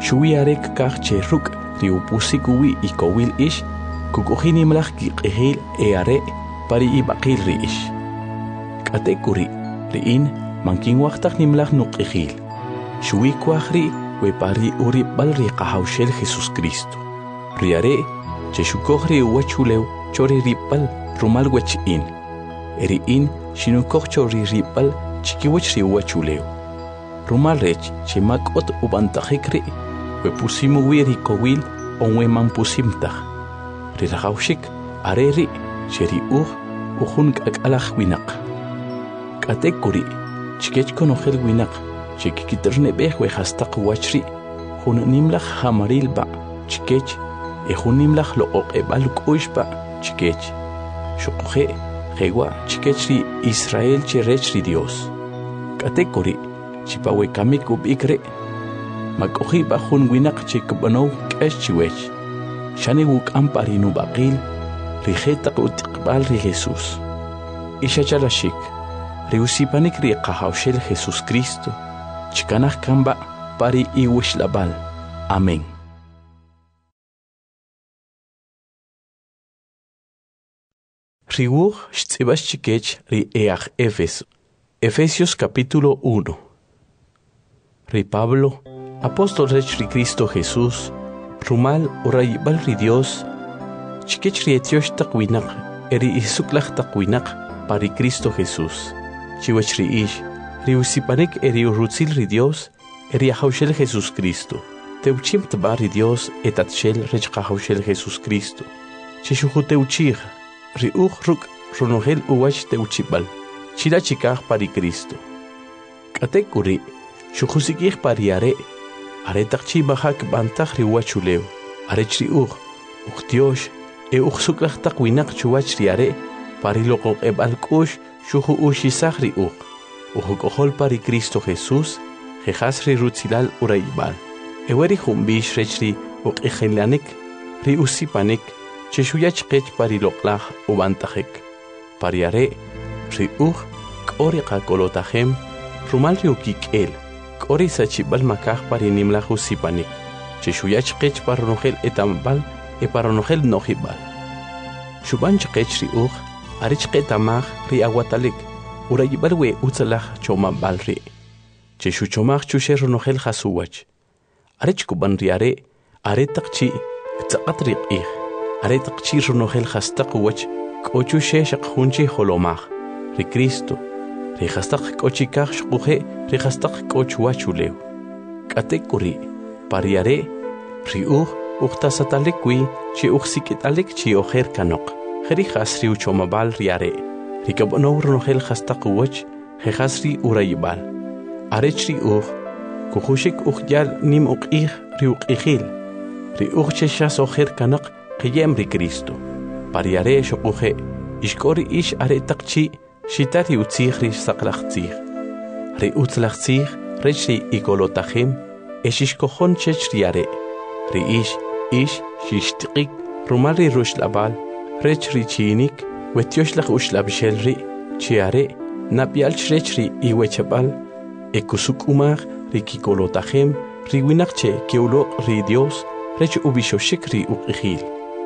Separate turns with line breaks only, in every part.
Chuiarek kach cheruk riupusikuwi ikowil ish kukuhinimlach kiqihil eare pari ibaqil ri ish. Katekuri riin mankinwaqtak nimlach nuqihil. Shuikwahri we pari uri balri qahawshel Jesus Cristo. Riare cheshukohri uwachulew chori ripal rumal wechin. Eriin shinukoh chori ripal chikiwach ri uwachulew. Rumal rech chemakot ubantajikri we pusimu wiri kowil onwe man pusimtah. Rirahawshik areri sheri uhun kakalach winak. Katekuri chikech konohel winak chikikiterne behwe hastak wachri hun nimlach hamarilba chikech hun nimlach loqoq ebaluk uishba chikech shuqhe hewa chikechri Israel cherechri Dios. Katekuri chipawe kamikub ikre makohi bahun winak chikbano keshchiwech shani wuk amparinu baqil rijeta utiqbal ri Jesus. Ishachalashik riusipanik ri qahawshel Jesus Cristo chikanaj kamba pari iwishlabal. Amén. Riwuj shtzibas chikech ri eaj Efesios capítulo 1. Ri Pablo, apóstol rech ri Cristo Jesús, rumal urayibal ri Dios, chikech ri etiosh taqwinak, eri isuklach taqwinak pari Cristo Jesús. Chiwech ri ish, ri usipanek eri urutzil ri Dios, eri ahawshel Jesus Cristo. Teuchim tbar ri Dios etatshel rech qahawshel Jesus Cristo. Chishuhu teuchig, ri ruk runohel uwach teuchibal. Chira chikaj pari Cristo. Katekuri, shuhusikij pari are takchi bahak bantaj ri uwachulew. Arech ri Dios, suklaj taqwinak chuwach ri are, pari loqoq ebalkush, shuhu ushisaj ri Uhukohol pari Cristo Jesús, jejas ri rutzilal uraibal. Eweri humbish rech ri ijenlanik, ri usipanik, cheshuyach kech pari loqlaj ubantajek. Pari are, ri k'ori qakolotajem, rumal ri ukik'el, k'ori sachibal makaj pari nimlaj usipanik, cheshuyach kech paronojel etambal, paronojel nojibal. Shubanch kech ri arich ketamaj ri aguatalik, urayibal we utzalaj chomabal ri. Cheshu chomaj chusher ronojel jasuwach. Arich kuban ri are takchi, ktzaqat ri q'ij, are takchi ronojel jastakuwach, k'ochu sheshaq junchi holomaj, ri Cristo, ri jastak k'ochikaj shquhe, ri jastak k'ochuwachulew. Katekuri, pari are, ri tasatalikwi, chi sikitalik chi ojer kanok. Jeri jasri uchomabal riare, rikabono ronojel jastakuwach, jejasri urayibal. Arechri kuhushik yal nim uq'ij ri uq'ijil, ri cheshas ojer kanak qiyem ri Cristo. Pariare shoquje, ishkori ish are takchi, shitari utzij ri saqlachtzij. Ri utzlachtzij, rechri ikolotajem, eshishkojon chech riare. Ri ish shishtiqik, rumari rushlabal, rech ri chinik, wetioslach ushlabshel ri, chiare, napialch rech ri iwechabal, ekusuk umar, ri kikolotajem, ri winakche keulok ri Dios, rech ubishoshik ri uqijil.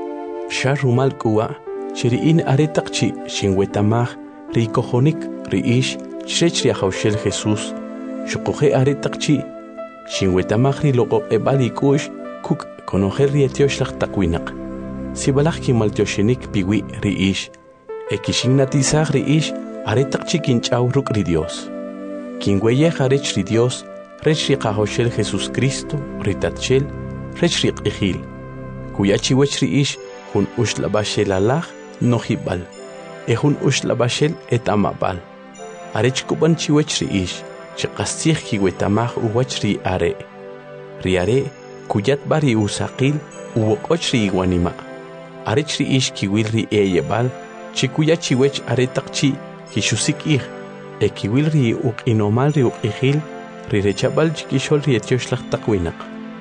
Shar rumal kuwa, chiriin aretakchi, shinwetamaj, ri kojonik, ri ish, chrech ri ahawshel Jesus, shukoje aretakchi, shinwetamaj ri loqo ebalikush, kuk konojel ri etioslach takwinak. Sibalaj kimaltioshinik piwi ri ish, ekishignatizaj ri ish, aretakchi kinchaw ruk ri Dios. Kinweyej arech ri Dios, rech ri qahawshel Jesus Cristo, ri tatchel, rech ri q'ijil. Kuyachiwech ri ish, hun ushlabashel alaj nojibal, hun ushlabashel etamabal. Arech kuban chiwech ri ish, chiqastij kiwetamaj uwach ri are. Ri are, kuyat bari usaqil, uwoqoch ri iwanima. Arech ri ish kiwil ri eyebal, chikuyachiwech aretakchi, kishusik ij, kiwil ri uq'inomal ri uq'ijil, ri rechabal chikishol ri etioslach takwinak.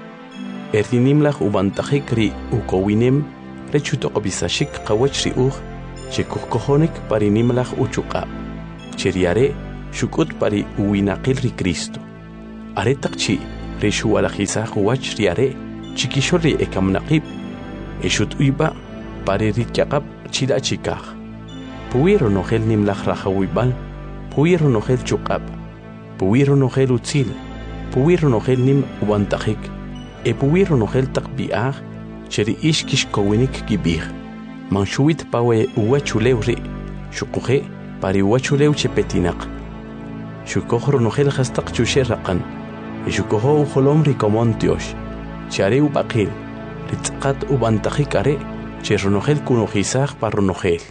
Erdinimlach ubantajik ri ukowinem, rechutoqobisashik qawach ri chikukojonik parinimlach uchuqa. Cheriare, shukut pari uwinaqil ri Cristo. Aretakchi, rishu alajizah wach riare chikishori ekamnaqib eshut uyba pare rikyaqab chila chikaj puwiro nogel nimlaj rajawibal puwiro nogel chuqab puwiro nogel utzil puwiro nogel nim ubantajik puwiro nogel taqbiaj cheri ishkish kowinik gibij manshuit pawe uwachulew ri shuquje pari uwachulew chepetinaq shukojro nogel hastaq chusherraqan shukojo ujolom rikomon Dios chare ubaqil ritzqat ubantajik are cherronogel kunojizaj parronogel.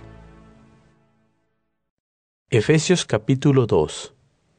Efesios capítulo 2.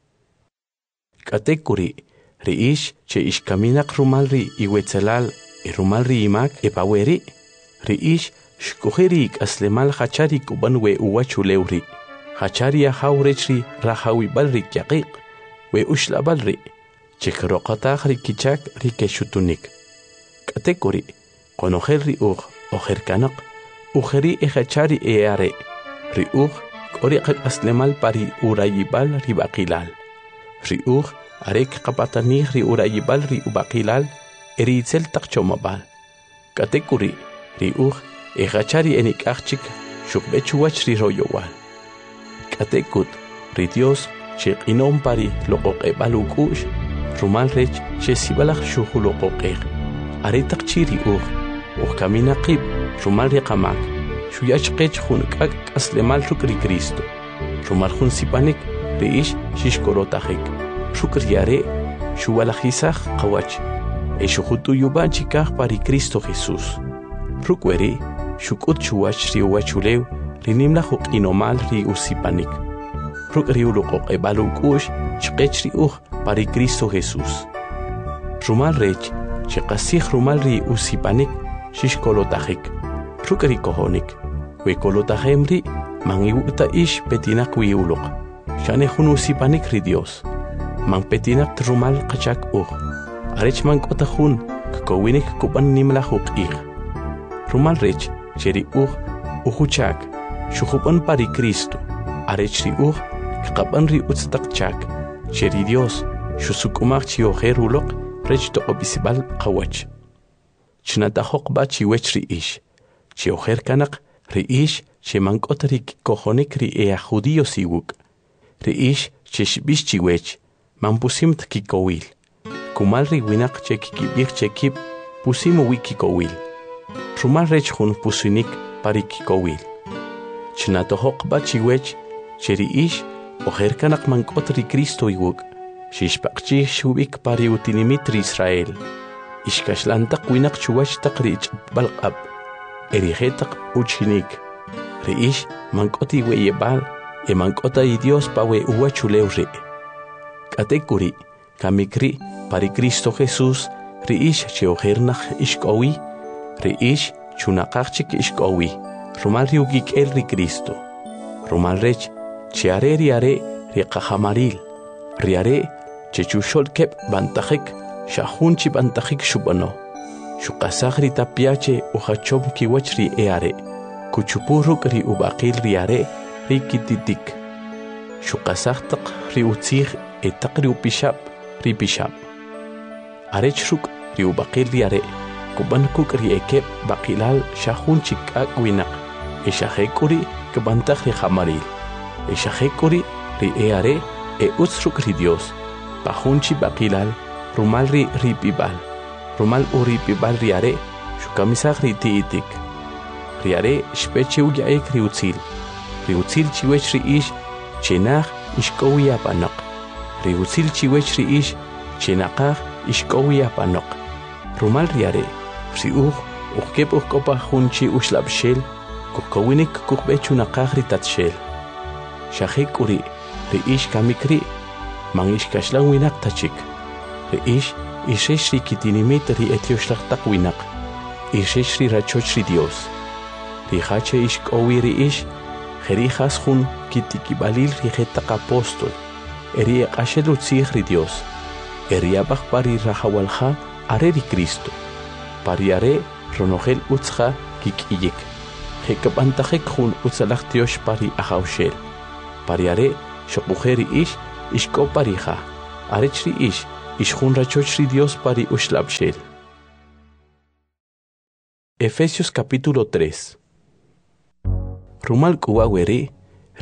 Katekuri riish che ishkaminak rumalri iwetzelal rumalri imak epaweri riish shkujerik aslemal hachari kubanwe uwachulewri hachari ahawrechri rahawibalri kyaqiq we ushlabalri chekroqataj rikichak rikeshutunik katekuri konogel riuj ojerkanaq ujeri ehachari eare riuj Oriqak aslemal pari urayibal ribaqilal. Riuj arek qapatanij ri urayibal ri ubaqilal eritzel taqchomabal. Katekuri riuj egachari enikachik shukbechuach ri royowal. Katekut ri Dios chiqinom pari loqoqebal ukush rumal rech chesibalaj shuhuloqoqej. Aretaqchi riuj kaminaqib rumal riqamak. Shuyachqech junkak aslemal rukri Cristo. Rumar jun sipanik reish shishkorotajik. Shukriare shuwalajizaj qawach. Eshujutu yubanchikaj pari Cristo Jesús. Rukweri shukut chuwach ri uwachulew rinimla juqinomal ri usipanik. Rukri uluqoqebal ukush chqech ri uj pari Cristo Jesús. Rumal rech chiqasij rumal ri usipanik shishkolotajik. Rukri kohonik. Wekolotajemri mangiwuta ish petinak wiuluk. Shane junusipanik ri Dios. Man petinak trumal qachak uj. Arech man kotajun kkowinik kupan nimla juqij. Rumal rech cheri uj ujuchak. Shujupan pari Cristo. Arech ri uj kqapan ri utztaqchak. Cheri Dios shusukumaj chiojer uluk rech toqobisibal qawach. Chnatajoq ba chiwech ri ish. Chiojer kanaq riish che mankotrik kojonik ri ea judío siwuk. Riish che shbish chiwech mampusimt kikowil. Kumal ri winak che kikibik che kip pusimu wikikowil. Rumal rech jun pusinik pari kikowil. Chnatojoq ba chiwech che riish ojer kanak mankotri Cristo iwuk. Shishpaqchi shubik pari utinimit ri Israel. Ishkashlantak winak chuwach tak ri balqab. Erigetaq uchinik. Riish mankoti weyebal mankota y Dios pawe uwachulewri. Katekuri kamikri pari Cristo Jesús riish cheojernaj ishkowi. Riish chunaqachik ishkowi. Rumal riugik el ri Cristo. Rumal rech chiare riare riqajamaril. Riare chechushol kep bantajik shahunchi bantajik shubano. Shukasagri tapiache ujachom kiwach ri eare. Kuchupuruk ri ubaqil riare ri kititik. Shukasagtaq ri utzij etaq ri upishap ri pishap. Arechruk ri ubaqil riare. Kubankuk ri ekep baqilal shahunchik akwinak. Eshajekuri kubantaj ri jamaril. Eshajekuri ri eare utzruk ri Dios. Pajunchi baqilal rumal ri pibal. Rumal uripibal riare, shukamisaj ritiitik. Riare shpeche uyaek riutzil. Riutzil chiwech riish, chenaj ishkowi apanok. Riutzil chiwech riish, chenaqaj ishkowi apanok. Rumal riare, riuj, ujkep ujkopa junchi ushlabshel, kukowinik kukbechu naqaj ritatshel. Shajek uri, riish kamikri, man ishkashlan winak tachik. Riish, Isheshri kitinimit ri etioshlartaq winak. Isheshri rachochri Dios. Rihache ishkowi ri ish. Jerijas jun kitikibalil ri jetaq apóstol. Eri eqashel utzij ri Dios. Eri abaj pari rajawalja are ri Cristo. Pari are ronogel utzja kikiyik. Jekapantajek jun utzalaj Dios pari ajawshel. Pari are shokujeri ish ishko parija. Arechri ish ishjun rachoch ri Dios pari ushlabshel. Efesios capítulo 3. Rumal kuwaweri,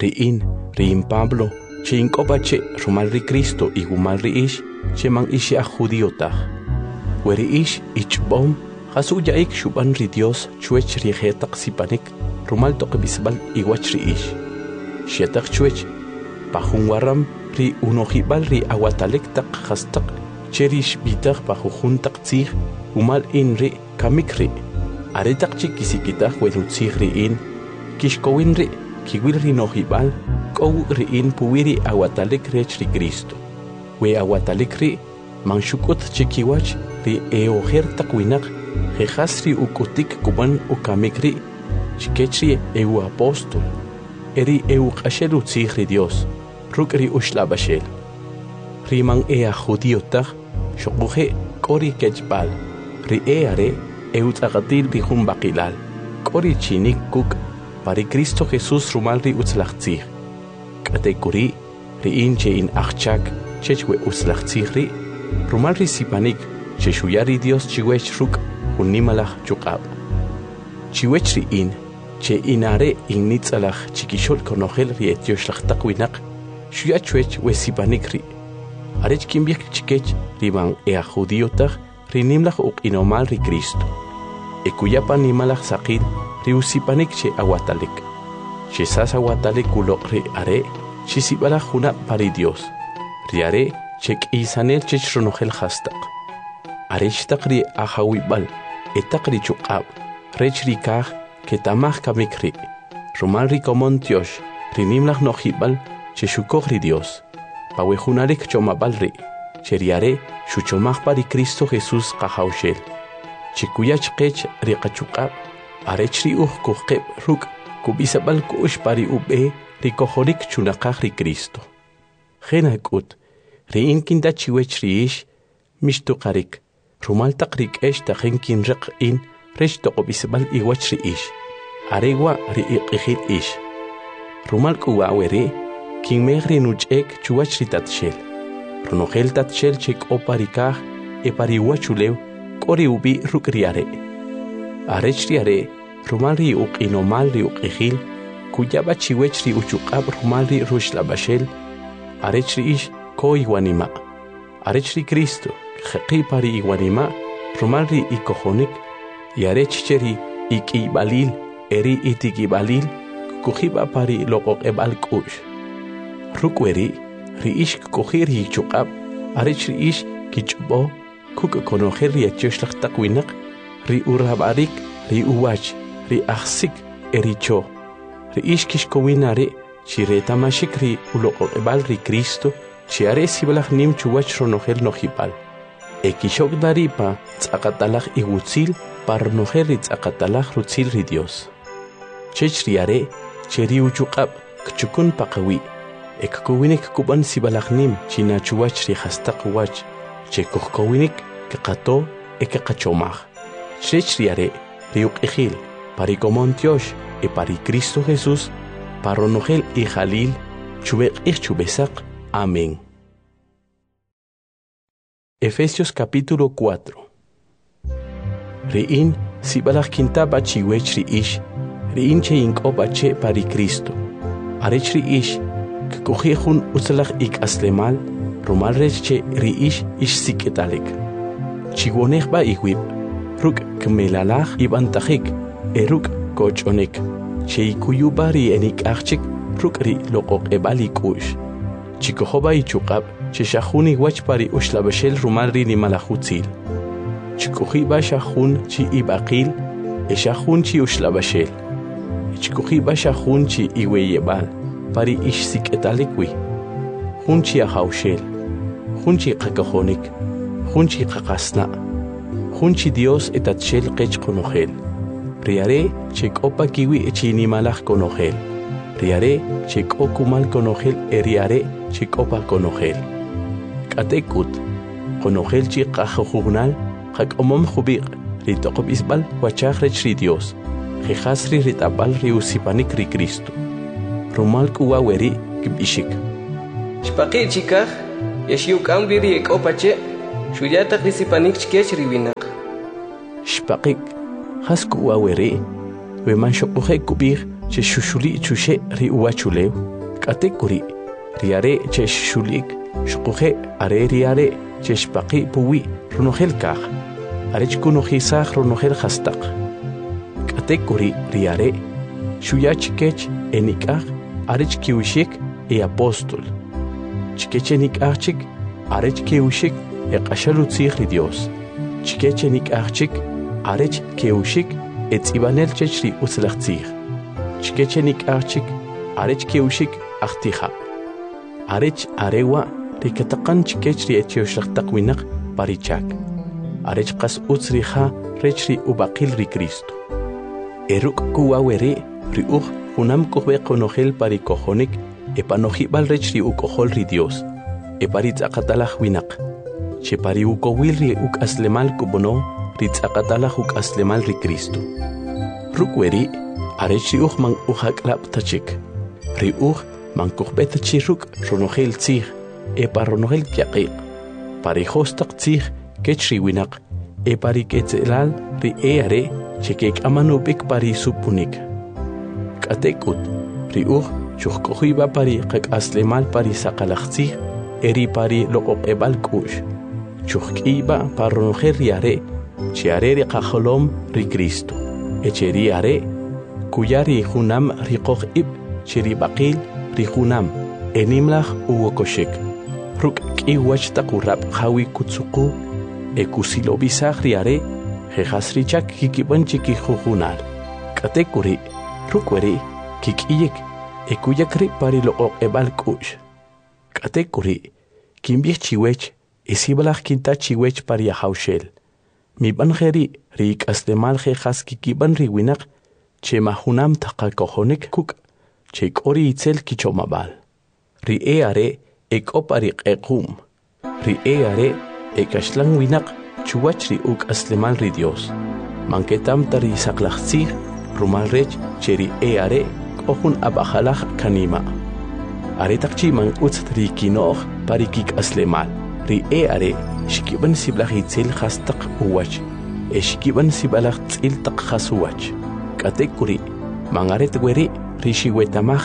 riin Pablo, che inkopache rumal ri Cristo y gumal ri ish, che man ishi a judiotah. Weri ish ichbom, jasu yaik shuban ri Dios chuech ri jetak sipanik, rumal toque bisbal iguach ri ish. Shetak chuech, pajun waram ri unojibal ri aguatalek tak hastak, cherish bitak pajujun tak tzig, umal in ri kamik ri. Aretak chikisikitah welutzig ri in, kishkowin ri, kiwil ri nojibal, kow ri in puwiri aguatalek rech ri Cristo. We aguatalek ri, manshukut chikiwach ri eojer takwinak, jejas ri ukutik kuban ukamik ri, chikechri eu apostol, eri eu qashel utzig ri Dios, ruk ri ushlabashel. Riman ea judiotah, shokuje kori kechbal, ri eare, eutagatil ri jun bakilal, kori chinik kuk, pari Cristo Jesús rumal ri utzlachtzig. Katekuri, ri inche in achchak, chechwe utzlachtzig ri, rumal ri sipanik, cheshuyari Dios chiwech ruk, unimalach chukab. Chiwech ri in, che inare in nitzalach chikishol konogel ri etioshlachtakwinak, shuyachwech we sipanik ri. Arech kimbiek chikech riban ea judiotach, ri nimlach uk inomal ri Cristo. Ekuyapa nimalach sakil, ri usipanik che aguatalik. Che sas aguatalik ulok ri are, che sibalach juna pari Dios. Ri are, che k'isanel che chronogel hastak. Arechtak ri ahawibal, etak ri chukab, rech ri kaj, ke tamach kamik ri. Rumal ri komon tiosh, ri nimlach nojibal, che shukog ri Dios. Pawejunarek chomabal ri, che ri are, shuchomach pari Cristo Jesús kahaushel. Chikuyach kech ri kachukab, arech ri kuhkeb ruk, kubisabal kush pari ube, ri kohorik chunakach ri Cristo. Genakut, ri inkinda chiwech ri ish, mishtukarik, rumal takrik esh tajenkin rik in, rech tokobisabal iwach ri ish. Aregwa ri iqihil ish. Rumal kuwaweri, kin megri nuchek chuwach ri tatshel. Runogel tatshel chek oparikah, epariwachulew, kori ubi ruk riare. Arech riare, rumal ri uk inomal ri uqihil, kuyaba chiwech ri uchukab rumal ri rushlabashel, arech ri ish ko iwanima. Arech ri Cristo, jeqi pari iwanima, rumal ri ikohonik, y arech cheri ikibalil, eri itikibalil, kujiba pari lokok ebal kush. Rukweri, ri ish kohir hi chukab, arech ri ish kichbo, kuk konojer ri etioslach takwinak, ri urabarik, ri uwach, ri achsik, eri cho. Ri ish kishkowinare, chi retamashik ri ulokok ebal ri Cristo, chi are sibalach nim chuwach ronogel nojibal. Ekishok daripa, tzakatalach igutzil, par nojer ri tzakatalach rutzil ri Dios. Chech ri are, che ri uchukab, kchukun pakawi, ekkuwinik kuban sibalachnim china chuwach ri hastak wach, che kuhkowinik kekato ekekachomach. Chech riare ri uqihil, pari komontiosh e pari Cristo Jesús, paronogel y jalil, chubek ich chubesak. Amén. Efesios capítulo 4. Riin sibalach kintaba chiwech ri ish, riin che inkobache pari Cristo. Arech ri ish, kukujihun utzalach ik aslemal, rumal rech che ri ish siketalik. Chigonech ba iwib, ruk kmelalach ibantajik, eruk kochonek. Che ikuyuba ri enik achik, ruk ri lokok ebalik ush. Chikohoba ichukab, che shahuni wach pari ushlabashel rumal ri nimalahutzil. Chikuhiba shahun chi ibakil, e shahun chi ushlabashel. Chikuhiba shahun chi iweyebal, pari ish siketalikwi. Hunchi ahaushel, hunchi kakahonik, hunchi kakasna, hunchi Dios etatshel kech konogel. Riare chek opa kiwi chini malach konogel. Riare chek okumal konogel eriare chek opa konogel. Katekut, konogel chik kajojugnal, hak omom jubik, ritokob isbal wachach ri Dios. Jehasri ritabal ri usipanik ri Cristo. Rumal kuwaweri kibishik.
Shpaqi chikaj, yashiuk ambiri ek opache, Shuyata qisipanik chkech riwinak.
Shpaqik hasku wawere weman shoqoje kubir che shushuli chushe ri uwachulew katekuri riare che shulik shoqoje are riare che shpaqi puwi runogel kag arech kunojisaj runogel hastaq katekuri riare shuyach kech enikaj arech kiwishik e apóstol chkech enikajchik arech kiwishik e qashalutzij ri Dios chkech enikajchik arech kiwishik etzibanel chechri utzlachtzij chkech enikajchik arech kiwishik achtija arech arewa rikataqan chkech ri etioshaqtaqwinaq parichak arech qas utzrija rechri ubaqil ri Cristo eruk kuwawere ri uj junam kujbe qonojel parikojonik epanojibal rechri ukojol ri Dios eparitaqatalaj winaq chepari ukowil ri ukaslemal kubono ritzaqatalaj ukaslemal ri Cristo rukweri arech ri uj man ujaklab tachik ri uj man kujbet chiruk ronojel tzij eparonojel kyaqiq parijostaq tzij kechri winaq epariketzelal ri eare chekek amanubik pari supunik katekut ri uj chujkojiba pari qakaslemal pari saqalaqtzij eri pari loqoqebal k'u'x chujk'iba paronojel riare chiare ri qajolom ri Cristo echeri are kuyari junam riqoj ib chiri baqil ri junam enimlaj uwokoshek ruk k'iwach taqurab jawi kutsuqu ekusilobisaj riare jejasrichak kikiban chikijujunal katekuri rukweri kik'iyik ekuyakri pari loqoqebal k'u'x katekuri kimbij chiwech isibalaj kinta chiwech pari yajawxel mibanjeri ri ik'aslemal jejas kikiban ri winaq chema junam taqakojonik kuk che k'ori itzel kichomabal ri are ek'o pari q'equm ri are ekaxlan winaq chuwach ri uk'aslemal ri Dios manketam tari saqlajtzij rumal rech che ri are k'ojun ab'ajalaj kanima aretaqchi man utz ri kinoj pari kik'aslemal ri are xikiban siblaj itzel hastaq uwach xikiban sibalaj tz'il taq jas uwach katekuri man aret weri ri xiwetamaj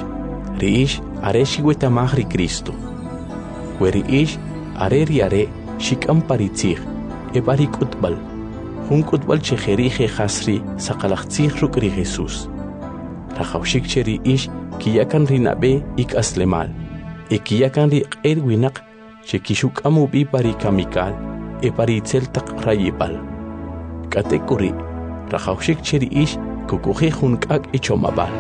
ri ix are xiwetamaj ri Cristo weri ix are ri are xik'am pari tzij pari k'utb'al jun k'utb'al chejeri jejas ri saqalajtzij ruk' ri Jesús rajawxik che ri ix kiyakan ri nab'e ik'aslemal kiyakan ri q'er winaq che kixuk'am ub'i pari kamikal pari itzel taq rayib'al katekuri rajawxik che ri ix kukujij jun k'ak' ichomab'al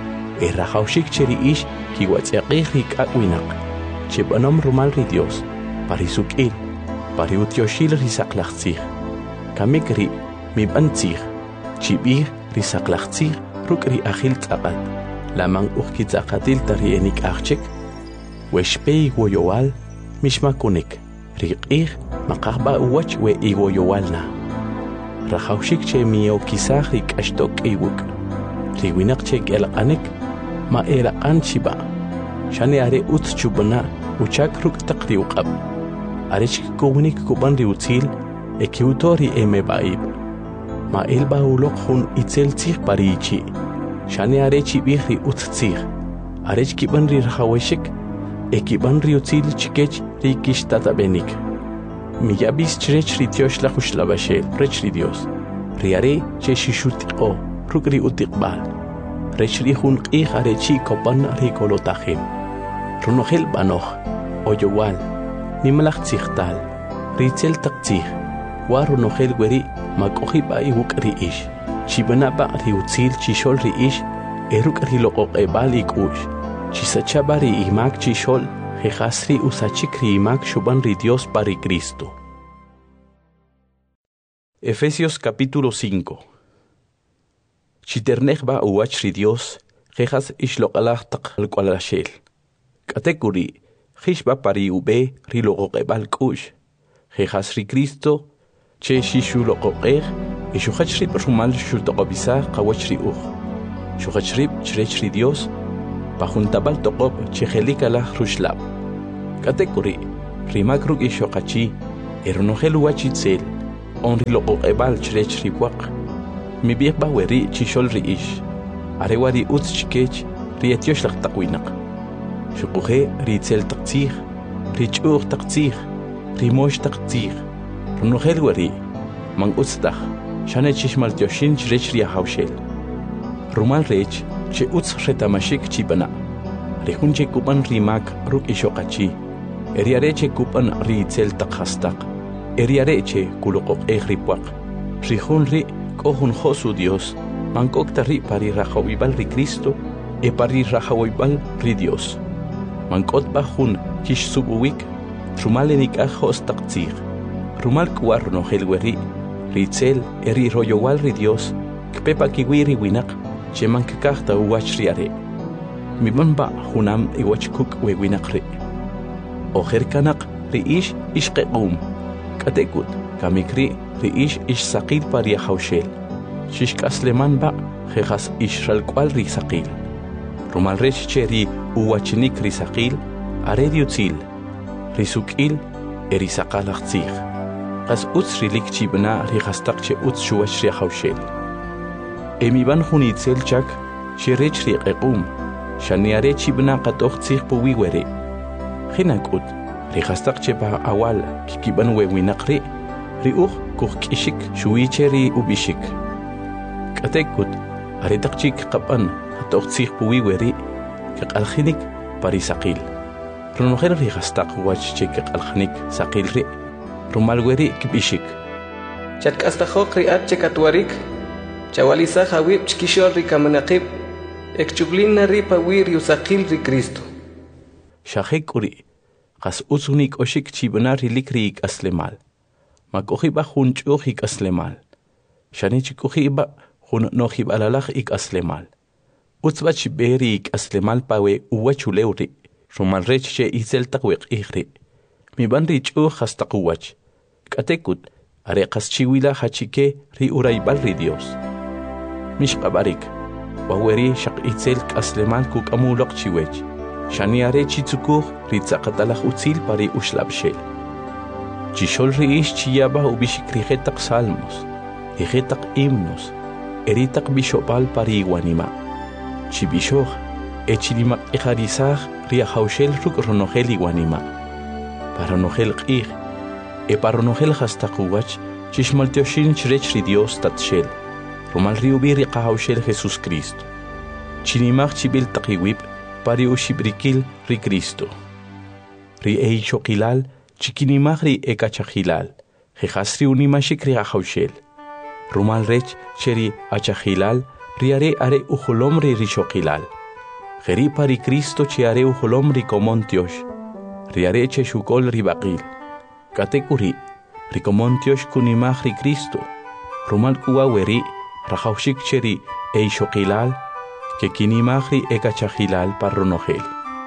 rajawxik che ri ix kiwatz'yaqij ri k'ak' winaq cheb'anom rumal ri Dios pari suk'il pari utyoxil ri saqlajtzij kamik ri mib'an tzij chib'ij ri saqlajtzij ruk' ri ajil tz'aqat laman uj kitz'aqatil ta ri enik'ajchik wexpe iwoyowal mixmakunik ri q'ij maqajb'a uwach we iwoyowalna rajawxik che miyokisaj ri k'axtok k'iwuk ri winaq che k'elaq'anik ma eraq'an chib'a xani are utz chub'ana uchak ruk' taq ri uq'ab' are chikikownik kub'an ri utzil kiwto ri emeb'a'ib ma elb'a uloq jun itzel tzij pari ichi' xani are chib'ij ri utz tzij are chkib'an ri rajawexik kib'an ri utzil chikech ri kixtatab'enik miyab'is chirech ri tioxlaj uxlab'axel rech ri Dios ri are che xixutiq'o ruk' ri utiqb'al rech ri jun q'ij are chi kopan ri kolotajim runojel b'anoj oyowal nimlaj tzijtal ri itzel taq tzij wa runojel weri mak'ojib'a iwuk' ri ix chib'anab'a ri utzil chixol ri ix ruk' ri loqoqeb'al ik'u'x chisachaba ri imak chixol jejas ri usachik ri imak xub'an ri Dios pari Cristo. Efesios capítulo 5. Chiternejba uwach ri Dios jejas ixloq'alaj taq alk'walaxel katekuri jixba pari ube ri loqoqeb'al k'u'x jejas ri Cristo che xixuloqoqej ixuqach rib rumal xutoqobisaj qawach ri uj xuqach rib chirech ri Dios pajuntabal toqob chejelik alaj ruxlab katekuri rimak ruk' ixoqachi Eronogel uachitzel, onri lo ebal chrech riwak. Mi bieba weri chishol riish. Arewari utz chikech rietiosh lak takwinak. Shukuhe ritzel taktzir, richur taktzir, rimosh taktzir. Ronogel weri, mang utzdag, shane chishmal tioshin chrech riahaushel. Rumal rech, che utz retamashik chibana. Rehunche kupan rimak ruk ishokachi. Eriareche kupan ritzel takhastak. Eriareche kulokok ripuak. Rihun ri kohun josu Dios. Mankokta ri pari rajawibal ri Cristo. E pari rajawibal ri Dios. Mankot bajun kish subuwik. Rumal enik ajos taktzir. Rumal kuar no helweri. Ritzel eri royowal ri Dios. Kpepa kiwiri winak. Che mankakahta uwach riare. Mibanba hunam iwachkuk wewinakri. Oher kanak riish ishqequm. Katekut kamikri riish ishsaqil paria haushel. Shishk asleman ba jejas ishral kwal risaqil. Rumal rech cheri uwachnik risaqil. Arediutzil. Risukil erisaqalachtzig. Qas utz rilik chibna rihastaqche utz shuwach ri haushel. Emiban hunitzel chak shirech riqequm. Shaniare chibna qatoqtzig puwiwere. Hinakut, rihastaqchepa awal, kikiban wewinakri, riuch kuhkishik, shuicheri ubishik. Katekut, aretaqchik qapan, qatoqtzig puwiweri, kiqalhinik parisaqil. Runojer rihastaq wachchik kiqalhinik saqilri, rumalweri kibishik.
Chatkastajok riat chekatwarik, chawaliza hawib chkishol rikamanaqib, ekchublina ripa wir yusaqil ri Cristo.
Shahekuri, qas uzunik oshik chibna rilikri aslemal. Makohiba hun chuhik aslemal. Shanichikuhiba hun nohib alalach ik aslemal. Utzbach beri ik aslemal pawe uwachuleuri. Rumalreche izel takwek ihri. Mi banri chuh hastakuwach. Katekut, are qas chiwila hachike ri uraibal ri Dios. Mishqabarik, waweri shaq itzel aslemal kuk amulok chiwech. Shaniare chitzukur ritzaqatalach utzil pari ushlabshel. Chishol riish chiyaba ubishikrijetak salmos, rijetak himnos, eritak bishopal pari iguanima. Chibishoj, echilimak ejarizaj riahaushel ruk ronogel iguanima. Paronogel qig, paronogel hastakuwach, chishmaltioshin chrech ri Dios tatshel. Romal riubiri qahaushel Jesus Cristo. Chinimach chibil takiwib, pari ushibrikil ri Cristo. Ri eichokilal, chikinimagri ekachahilal, jejasri unimashik ri ahaushel. Rumal rech cheri achahilal, riare are ujolomri rishokilal. Jeri pari Cristo chiare ujolomri komontiosh, riare cheshukol ribakil. Katekuri, rikomontiosh kunimagri Cristo. Rumal kuaweri, rahaushik cheri eichokilal, que kinimagri ekachahilal parronogel.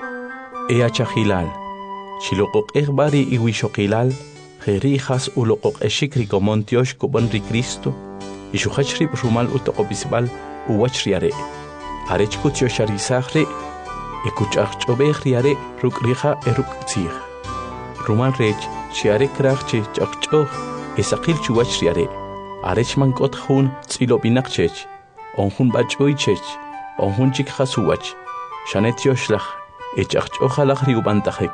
Eachahilal, chilokok ekbari iwishokilal, jerijas ulokok eshikri komontiosh kubanri Cristo, y shuhachri rumal utokobisbal uwachriare. Arechkutiocharizagre, ekuchachobegriare rukrija eruktzig. Rumal rech, chiare krachche chachchoh, esakil chuachriare. Arechmankot hun tzilopinakchech, onhun bachoichech. Onhunchik hasuwach, shanetioslach, echachochalach riubantahek.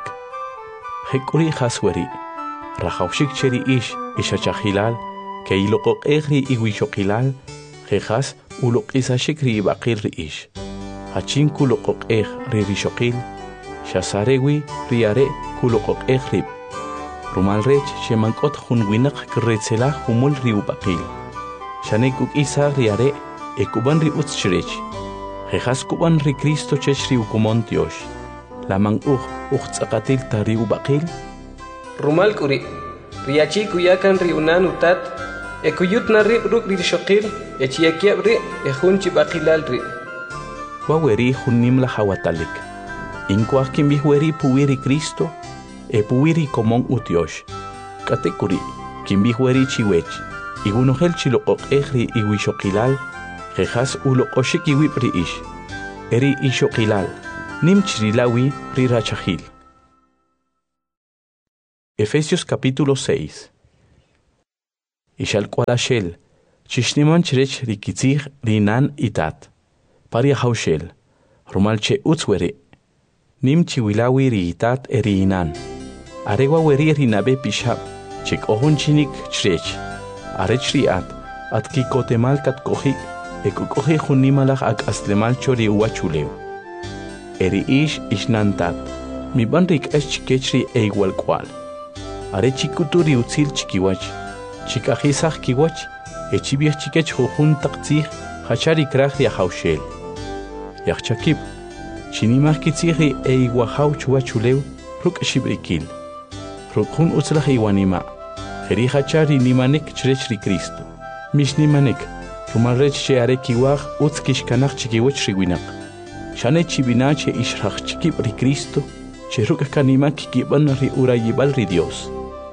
Hekuri hasweri, rajaushik cheri ish, ishachahilal, que ilokok egri iwishokilal, jejas ulok isashikri ibakil ish. Hachin kulokok eg ririshokil, shasarewi riare kulokok egrib. Rumalrech shemankot hunwinak kretzela humul riubakil. Shanekuk isa riare, ekuban riutschrech. Jejas kuban ri Cristo cheshri ukumontiosh. Lamang uchtakatil tari ubakil.
Rumal kuri, riachi kuyakan riunan utat, ekuyut na rib ruk rishokil, echiakiab ri, ejunchi bakilal ri.
Waweri hunim la hawatalik. Inkwak kimbihweri puwiri Cristo, puwiri komon utiosh. Katekuri, kimbihweri chiwech, igunohel chilokok egri iwishokilal, jejas ulokoshik iwipri ish. Eri ishokilal, nim chirilawi rirachahil. Efesios capítulo 6. Ishal Quadashel, Chishniman Chirech Rikitzig Rinan Itat, Paria Haushel, Rumalche Utzwere, Nim Chiwilawi Riitat Eriinan, Aregua Weri Rinabe Pishab, Chik Ohun Chinik Chrech, Arechriat, At Kikotemal Kat Kohik, Ekukohi Hunimalach Ak Aslemal Chori Uachuleu. Eri ish ishnantat, mi banrik es chikechri e igual cual. Are chikuturi utzil chikiwach, chikajisach kiwach, e chibiach chikech jujun taktzih, hachari krach ya haushel. Yachchakib, chinimach kitzihri e iguahau chuachuleu, ruk shibrikil. Rukun utzlach iwanima, heri hachari nimanek chrechri Cristo. Mish nimanek, rumarech che are kiwach utzkishkanach chikiwach riwinak. Shane chibina che ishrach chikib ri Cristo, che ruka kanima kikiban ri urayibal ri Dios.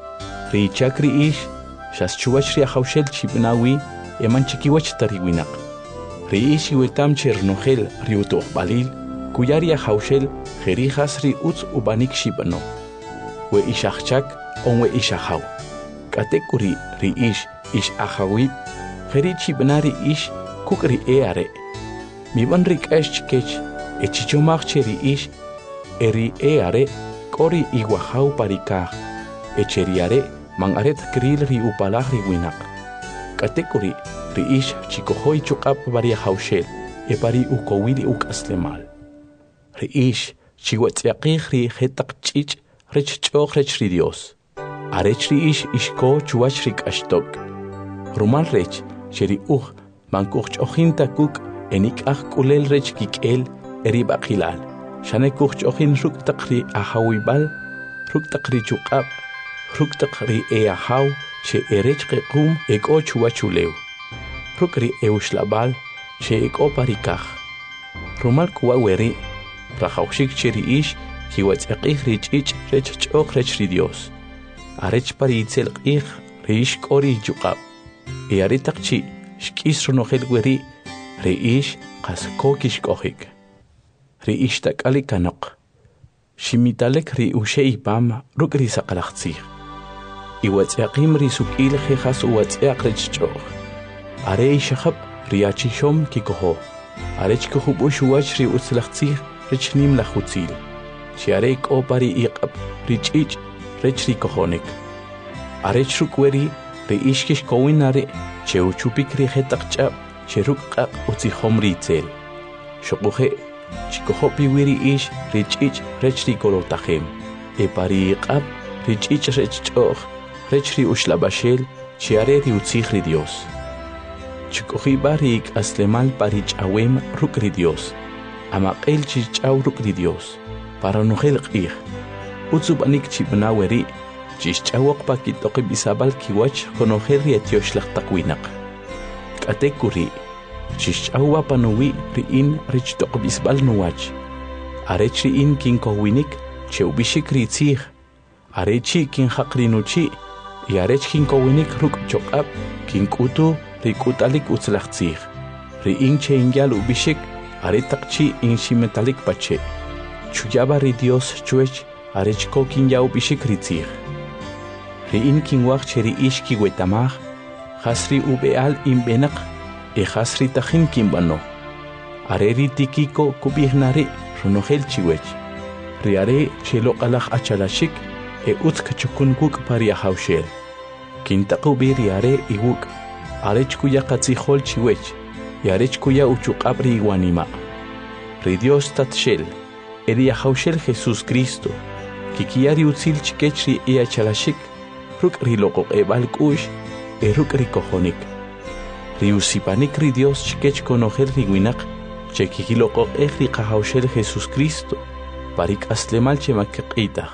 Ri chakri ish, shas chuwach ri haushel chibinawi, eman chikiwach tariwinak. Ri ish iwetam che rnohel ri utoh balil, kuyari haushel jerijas ri utz ubanik shibano. We ishachchak onwe ishahaw. Katekuri ri ish ahawib, jeri chibinari ish kukri eare. Mi ban rik es chikech, echichomach cheri ish, eri eare, kori iguahau parikah, echeriare, mangaret kril ri upalah ri winak. Katekuri, ri ish chikohoi chukap varia haushel, e pari ukowili ukaslemal. Ri ish chiwatziakih ri hetak chich, rech choch rech ri Dios. Arech ri ish ishko chuach rik ashtok. Rumal rech, cheri mankuch ochinta kuk, enik kulel rech kikel eri bakilal. Shane kuch ochin ruk takri ahawibal, ruk takri chukab, ruk takri eahaw, che erech kekum eko chuachuleu. Ruk ri eushlabal, che eko parikach. Rumal kuwa weri, rahaushik cheri ish, kiwatz ekich rich rech chok rech ri Dios. Arech paritzel ich rish kori chukab. E aritakchi, shkis runohel weri, Ri ish qas kokish kohik. Ri ish takali kanok. Shimitalek ri ushei pam ruk ri saqalaxtzih. Iwatziaqim ri sukil jehas uwatziaq rechchoch. Are ishahab ri achishom kikoho. Arech kohub ushuach ri utzlaxtzih rechnim lachutzil. Shiare kopari iqab ri chich rech ri kohonik. Arech rukweri ri ishkish kowinare cheuchupik ri jetaqchab. Cheruk qaq utzihom ritzel. Shokuhe, chikohopi wiri ish richich rechri kolotahem. E pari qab richich rechchoch, rechri ushlabashel, chiare ri utzihri Dios. Chikohi barik aslemal parich awem rukri Dios. Amaqel chichaw rukri Dios. Para nohel qih. Utzubanik chibnaweri, chichawok pakitoki bisabal kiwach konohel rietiosh takwinak. Katekuri, chichawa panuwi riin rich tokbisbal nuwach. Arech riin kin kowinik, cheubishik ritzih. Arechi kin hakrinuchi, yarech kin kowinik ruk chokab, kin kutu rikutalik utzlachtzih. Riin che ingyal ubishik, aretakchi in shimetalik pache. Chuyaba ri Dios chuech, arech ko kin yau bishik ritzih. Riin kin wach cheri ish ki wetamach, Hasri ubeal imbenak, e hasri tajin kimbano. Areri tikiko kubihnari, runohel chiwech. Riare chelo alach achalashik, e utkachukun kuk paria haushel. Kintakubi riare iwuk, arech kuya katzihol chiwech, yarech kuya uchukabri iguanima. Ri Dios tatshel, eria haushel Jesus Cristo, kikiari utzil chikechri e achalashik, ruk riloko ebal kush, eruk rikohonik. Riusipanik ri Dios chikech konohel riwinak, chekikiloko ejri kahaushel Jesus Cristo, parik aslemal chemakitach.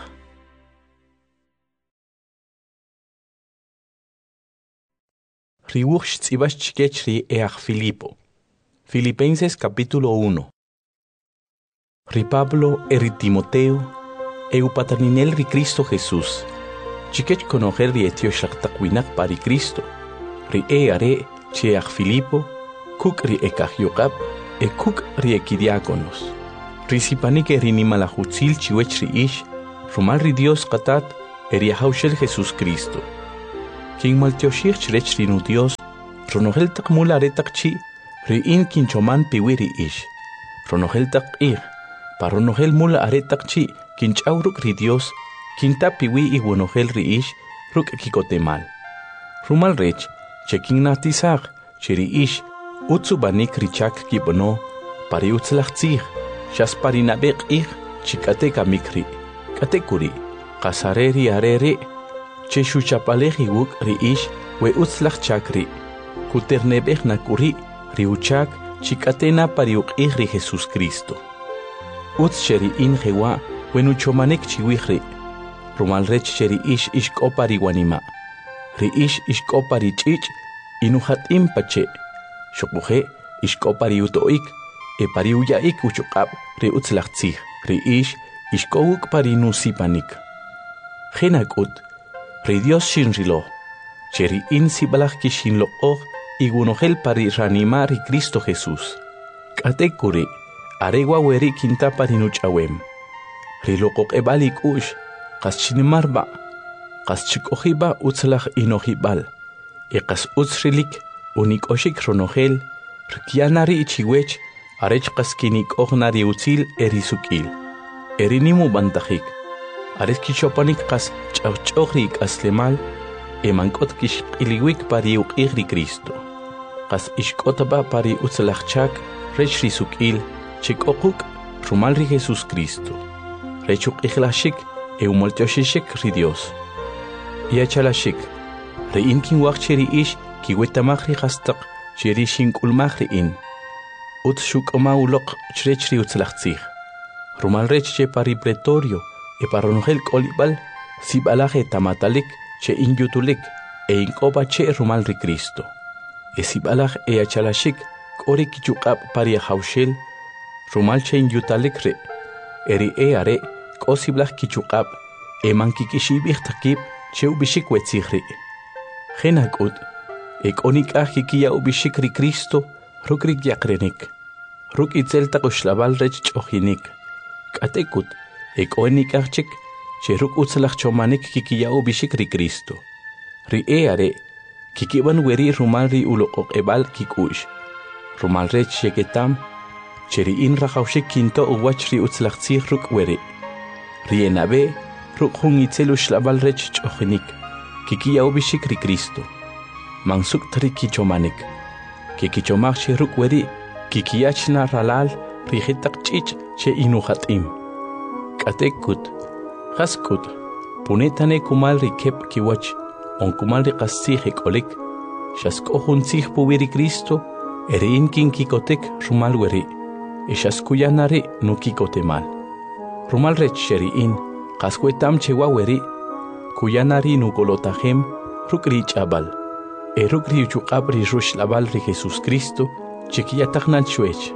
Riuch tzibach chikech ri each Filipo. Filipenses capítulo 1. Ri Pablo eri Timoteo, paterninel ri Cristo Jesús. Chikech konohel ri etioshak takwinak pari Cristo. Ri are cheach Filipo, kuk ri ekach yokab, kuk ri ekidiakonos. Ri sipanik eri nimalahutzil chiwech ri ish, rumal ri Dios katat, eriahaushel Jesús Cristo. King maltioshir chrech rinu Dios, ronohel tak mula retak chi, riin kinchoman piwiri ish. Ronohel tak paronohel mula aretak chi, kinchauruk ri Dios, kinta piwi iguonohel ri ish, ruk kikotemal. Rumal rech, cheking natisag, cheri ish, utsubanik richak kibono, pari utzlachtzig, shas parinabek chikateka mikri, katekuri, kasareri arere, cheshu chapaleji wuk ri ish, we utzlach chakri, kuternebek nakuri, riuchak, chikatena pariuk ri Jesús Cristo. Utz cheri in jewa, wenuchomanek chiwihri, rumal rech cheri ish ishkopari wanima, ri ish ishkopari chich, inuhat impache, shokbuhe ishkopari utoik, e pari uyaik uchukab ri utzlachtzig, ri ish ishkowuk pari nusipanik. Genakut, ri Dios shinrilo, cheri in sibalach kishinlo igunohel pari ranima ri Cristo Jesús. Katekuri, aregua weri kinta pari nuchawem. Ri lokok ebalik ush, kas chinimarba, kas chikohiba utzlach inohibal, e kas utzrilik unik oshik ronohel, rikianari ichiwech, arech kaskinik ognari utzil erisukil. Erinimu bantajik. Arech kishopanik kas chawchogrik aslemal, emankot kishiliwik pari ukigri Cristo. Kas ishkotaba pari utzlachchak, rech risukil, chikokuk, rumalri Jesús Cristo. Rechuk iglashik, eumoltioshishik ri Dios. Iachalashik, rein kin wachcheri ish, kiwetamachri hastak, cheri shinkulmachri in. Utshuk maulok chrechri utzlachtzig. Rumal reche pari pretorio, e paronogel kolibal, sibalaje tamatalik, che inyutulik, e inkoba che rumal ri Cristo. E sibalaj e achalashik, kori kichukab pari haushel, rumal che inyutalik re, eri e are, kosiblaj kichukab, e mankikishibich takib, che ubishik wetzigri. Genakut, e konik ajikia ubishik ri Cristo, rukrik yakrenik. Ruk itzel takoshlaval rech chojinik. Katekut, e koenik achik, che ruk utzlach chomanik kikia ubishik ri Cristo. Ri eare, kikiban weri rumal ri ulokok ebal kikush. Rumal rech sheketam, che ri in rajaushik kinto uwach ri utzlachtzig ruk weri. Ri enabe, ruk hun itzel ushlaval rech chojinik. Kikia ubishik ri Cristo. Mansuk tri kichomanik. Kikichomach che ruk weri, kikiachna ralal, rijetak chich che inuhatim. Katekut, haskut, punetane kumal rikep kiwach, on kumal rikasih ekolik, shaskohun sich puwiri Cristo, erein kin kikotek rumal weri, esaskuyanare no kikotemal. Rumal rech sheriin, kaskuetam chewa weri, kuyanari no kolotahem, rukrich abal, erukri uchukabri rush labal ri Jesús Cristo, chiquiyatagnan chuech.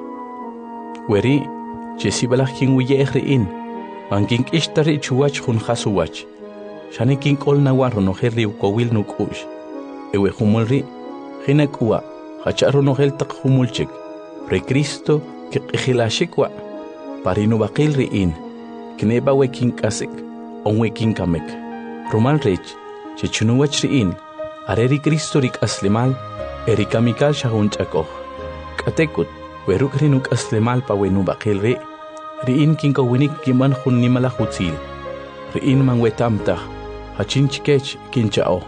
Weri, chesibalach kin wiyehriin, mankin ishtari chuach hun hasuwach. Shanekin kol nawarro no herri ukowil nukush. Ewe humulri, hinakua, hacharo no heltak humulchik. Re Cristo, kikihilashikwa. Parino bakil riin, kneba wekin kasik, on wekin kamek. Rumal rech, chechunuwach riin, areri Cristo rik aslimal, erikamikal shahun chakoh. Katekut, weruk rinuk aslemal pa wenu bakil ri, riin kinkawinik kiman hun nimala hutzil, riin man wetamtah, hachin chikech kinchao.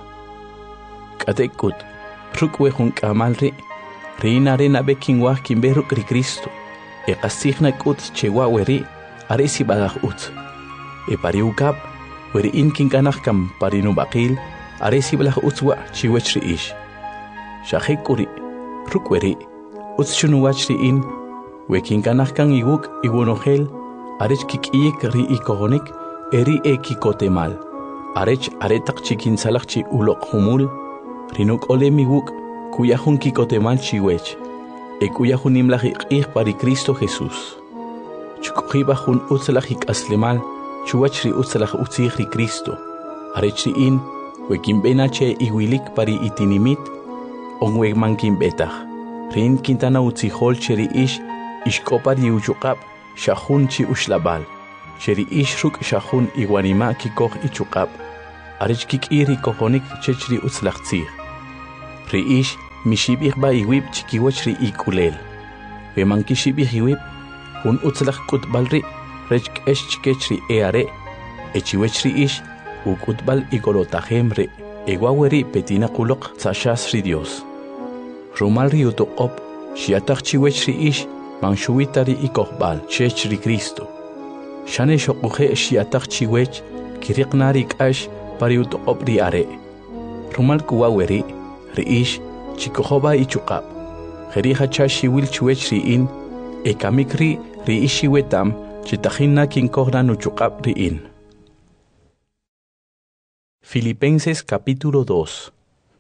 Katekut, ruk wehun kamal ri, riin arena bekin wah kimberuk ri Cristo, e kasihna kut chewa weri, aresi bagah ut. E pariukap, weriin kinkanahkam parinu bakil, aresi balah utwa chiwech ri ish. Shahekuri, ruk weri, Utsunuwach riin, wekin kanahkan iguk igunohel, arech kikiyek ri ikogonik, eri kikotemal. Arech aretak chikin salakchi ulok humul, rinuk ole miguk, kuyahun kikotemal chiwech, kuyahun imlahik pari Cristo Jesús. Chukujibahun utzalahik aslemal, chuwach ri utzalach utzig ri Cristo. Arech riin, wekin benache iguilik pari itinimit, onweg mankin betach. Rin kintana utzihol cheri ish, ishkopari uchukab, shahun chi ushlabal. Cheri ish ruk shahun iguanima kikoh ichukab. arech kik'iri kojonik chech ri utzlachtzij. Ri ish mishibij ba iwib chikiwach ri ikulel. Veman kishibij iwib, un utzlach kutbal ri, rech k'esh chikech ri eare, echiwech ri ish, u kutbal igolotajem ri, egwaweri petina kulok tzashas ri Dios. Rumal ri utoqop, shiatach chiwech ri ish, man shuwita ri ikojbal, chech ri Cristo. Shane shokuje shiatach chiwech, kiriqna ri k'ash, pari utoqop ri are. Rumal kuwaweri, ri ish, chikojoba ichukab. Jerija chashiwil chuech ri in, ekamikri ri ishiwetam, chitajina kinkogna nuchukab ri in. Filipenses capítulo 2.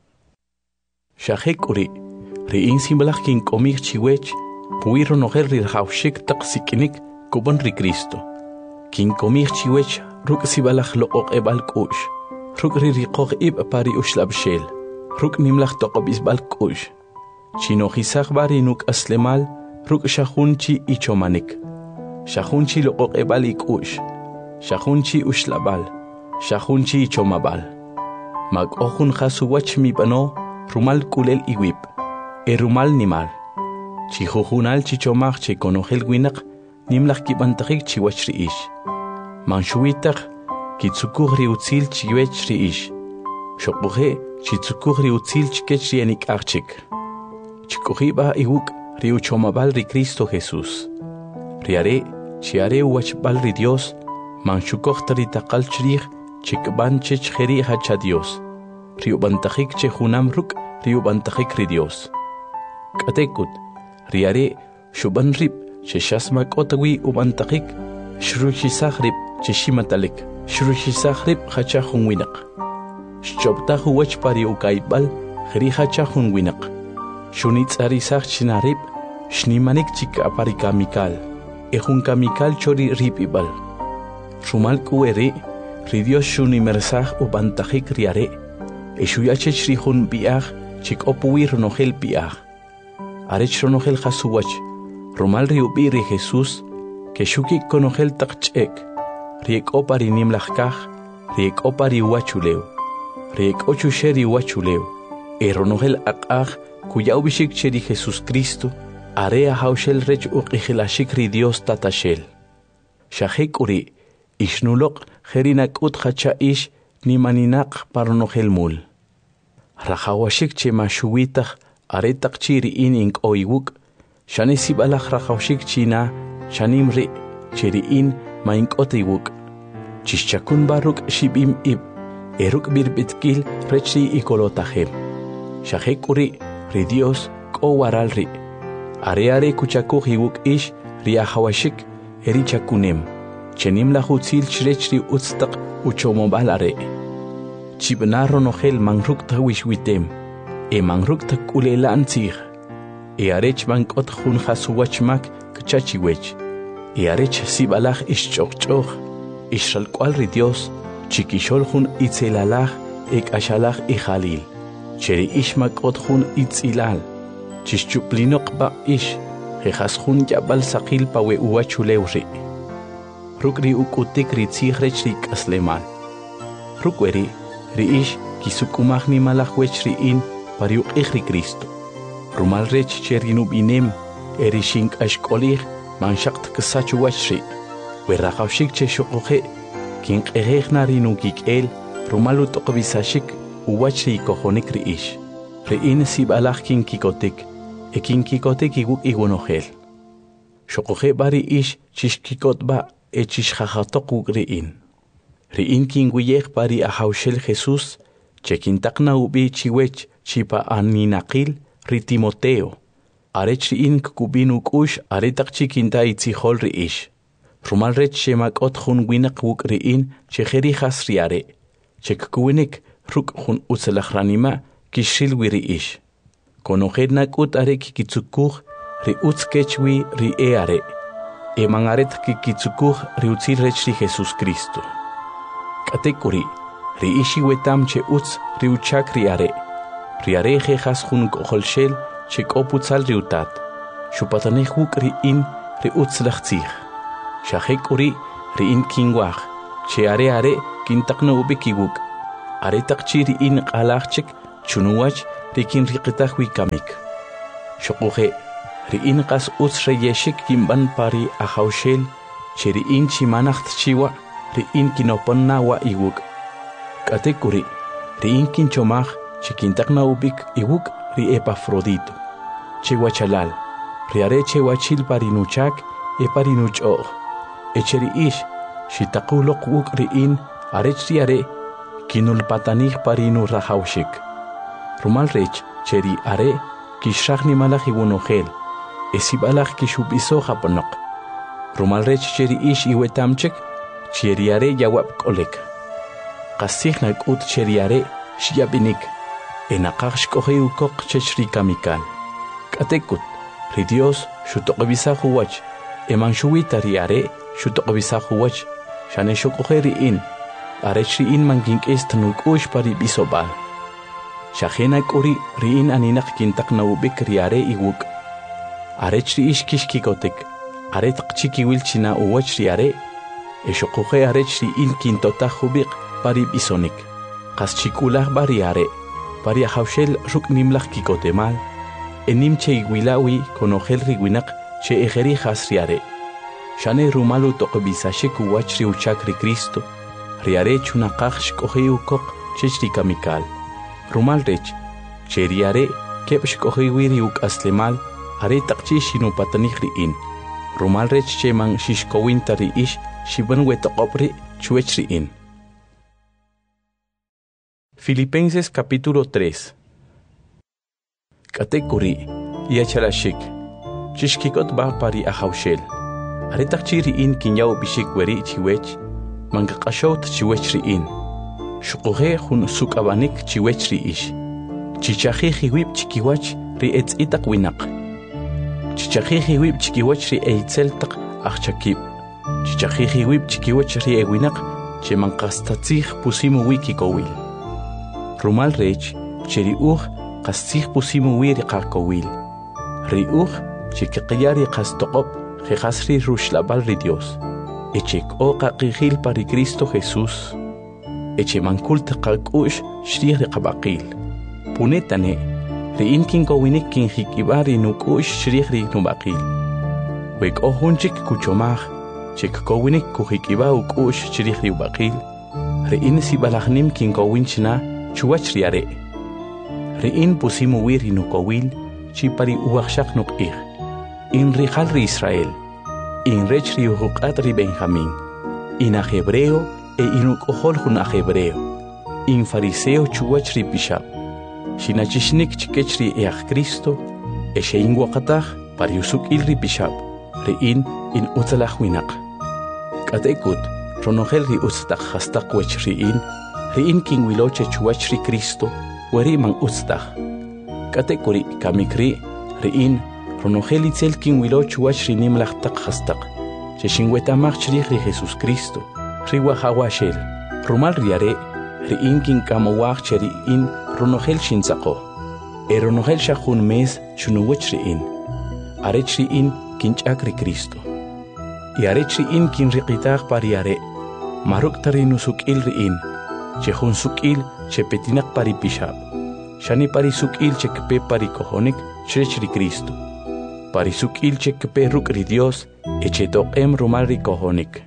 Shahekuri, ri in simbalach kinkomik chiwech, puiro noher ri haushik taksikinik, kubon ri Cristo. Kinkomik chiwech, ruk sibalach look ebal kush, ruk ri riqog ib pari ushlabshel, ruk nimlach toqobis bal kush. Chinojisach bari nuk aslemal, ruk shahunchi ichomanik. Shahunchi look ebal ikush, shahunchi ushlabal, shahunchi ichomabal. Mag ohun khasuwach mi bano, rumal kulel iwip, rumal nimal. Chihuhunal chichomach che konogel winak, nimlach kibantakik chiwach ri ish. Manshuitach, kitsukuh ri utzil chiwech ri ish. Shokbuhe, chitsukuh ri utzil chikech ri enik archik. Chikuhiba iwuk ri uchomabal ri Cristo Jesús. Riare, chiare uachbal ri Dios, manchukoh taritaqal chrij, chikban chech jeri hacha Dios. Ri ubantajik che junam ruk, ri ubantajik ri Dios. Katekut, riare, shuban rib, che shasmak otawi ubantajik, shruchisach rib, che shimatalik, shruchisach rib hacha junwinak. Shchobtahu wach pari ukaibal, jeri hacha junwinak. Shunitz arisach chinarib, shnimanik chika aparikamikal, ejunkamikal chori ripibal. Shumal kuere, ridios shunimersach ubantajik riare, eshuyachech rihun biach, chik opuir ronogel biach. Arech ronogel hasuwach, romal riubiri Jesús, que shukik konogel takchek, riek opari nimlachkaj, riek opari wachuleu, riek ochusheri wachuleu, ronogel akaj, cuya ubishik cheri Jesús Cristo, area haushel rech uqihilashik ri Dios tatashel. Shahek uri, ishnulok jerinak uthacha ish nimaninak paronogel mul. Rajawashik che mashuwitach aretak chiri in ink oiwuk, shanesibalach rajawashik china, shanimri chiri in ma ink otiwuk. Chishchakun baruk shibim ib, eruk birbitkil rechi ikolotahem. Shahek uri, ri Dios ko waralri. Are kuchakuh iwuk ish riahawashik erichakunem. Chenim la hutzil chrechri utstak uchomobal are. Chibnaro nogel mangruk tawishwitem. Mangruk takulela antzig. Arech bankot hun hasuwachmak kchachiwech. Arech sibalach ishchokchoch. Ishalkwal ri Dios. Chikishol hun itzelalach ashalach ijalil. Cheri ishmak othun itzilal, chischuplinok ba ish, jehashun yabal sakil pawe uachuleuri. Rukri ukutik ritzirech rik aslemal. Rukweri, ri ish, kisukumagni malachwech ri in, pariuk ri Cristo. Rumal rech cherinub inem, erishink ashkolir, manshakt kasachuachri. Werachawshik cheshokohe, kink nukik el, rumalut okbisashik. Uwachri kojonik ri ish. Ri in sibalach kin kikotik, kin kikotik iwuk igunogel. Shokoje bari ish chishkikot ba chishjajatok wuk ri in. Ri in kin wiyek bari ahaushel Jesús, chekintakna ubi chiwech chipa aninakil ri Timoteo. Arech ri in kukubin ukush aretak chikinta itzihol ri ish. Rumal rech shemakot hun winak wuk ri in chejeri has riare. Chekkuwinik ruk hun utzelachranima kishil wiri ish. Konoged nakut are kikitsukuh ri utskechwi ri eare. Mangaret kikitsukuh ri utzilrech ri Jesús Cristo. Katekuri ri ishi wetam che utz ri uchak ri are. Ri are jejas hun koholshel che koputzal ri utat. Shupatanehuk ri in ri utzlachtzich. Shahekuri ri in kingwach. Che are kintakna ubikiwuk. aretaqchi ri'in q'alaqchik chunuwach rikin riqitaj wikamik. Xoquje ri'in qas utz reyeshik kimban pari ajawshel che ri'in chimanaq tchiwa ri'in kinopon nawa iwuk. K'atekuri ri'in kinchomaj che kintaqna ubik iwuk ri Epafrodito. Che wachalal riare che wachil parinuchak parinuch'oq. Echeri ish shitaquloq wuk ri'in arech riare kinulpatanij parinu rajawshik. Rumal rech cheri are kishraq nimalaj iwunojel esibalaj kishupiso japonoq. Rumal rech cheri ish iwetamchik cheri are yawab k'olek. Qasij nak'ut cheri are xyabinik enaqaj xk'ojey ukoq chech rikamikal. K'atekut ri Dios xutoq'ibisaj uwach eman xuwita ri are xutoq'ibisaj uwach xane xok'ojey ri'in arech ri'in man kink'is tnuk'ux pari b'isob'al. Xajena k'uri ri'in aninaq kintaq nawub'ik ri are iwuk. Arech ri'ix kixkikotek are taqchi kiwil china uwach ri are xoqojey arech ri'in kintotaj ubiq pari b'isonik. Qas chik'ulaj b'a ri are pari ajawxel ruk' nimlaj kikotemal enim che iwilawi konojel ri winaq che ejeri jas ri are. Xane rumal utoq'ibisashik uwach ri uchak ri Cristo ri are chunaqaj xk'ojey ukoq chech rikamikal. Rumal rech che ri are keb' xk'ojey wi ri uk'aslemal are taqchi xinupatanij ri'in. Rumal rech che man xixkowinta ri'ix xiban wetoq'ob' ri' chwech ri'in. Filipenses capítulo 3. K'atekuri yachalashik chixkikot b'a pari ajawxel are taqchi ri'in kinyaw b'ixik weri' chiwech mankaq'axowt chiwech ri'in. Xuqojey jun suk'abanik chiwech ri'ix. Chichajij iwib' chikiwach ri etz'itaq winaq. Chichajij iwib' chikiwach ri eitzel taq ajchakib'. Chichajij iwib' chikiwach ri ewinaq che manqastatzij pusimu wi kikowil. Rumal rech che ri uj qas tzij pusimu wi ri qalkowil. Ri uj che kiqya ri qas toq'ob' jejas ri ruxlab'al ri Dios. Eche k'o qaqijil pari Cristo Jesús. Eche mankult qalk'u'x xrij ri qab'aqil. Punetane ri'in kinkowinik kinjik'ib'a ri nuk'u'x xrij ri nub'aqil. We k'o jun chik kuchomaj che kkowinik kujik'ib'a uk'u'x xrij ri ub'aqil ri'in sib'alajnim kinkowin china chuwach ri are. Ri'in pusimu wi ri nukowil chi pari uwajxaq nuk'ij. In rijal ri Israel, in rech ri ujuq'at ri Benjamín, in aj hebreo inuk'ojol jun aj hebreo, in fariseo chuwach ri pixab. Xinachixnik chikech ri aj Cristo xein waqataj pari usuk'il ri pixab, ri'in in utzalaj winaq. K'atekut ronojel ri utztaq jastaq wech ri'in kinwiloche chuwach ri Cristo weri man utztaj. K'atekuri kamik ri'in ronojel itzel kinwilo chuwach ri nimlaj taq jastaq che xinwetamaj chrij ri Jesús Cristo ri wajawaxel. Rumal ri are ri'in kinkamowaj che ri'in ronojel xintzaqoj. Ronojel xa jun mes xunuwach ri'in. Arech ri'in kinch'ak ri Cristo. Y arech ri'in kinriqitaj pari are marukta ri nusuk'il ri'in che jun suk'il che petinaq pari pixab. Xani pari suk'il che kpe pari kojonik chrech ri Cristo. Pari suk'il che kpe ruk' ri Dios che toq'em rumal ri kojonik.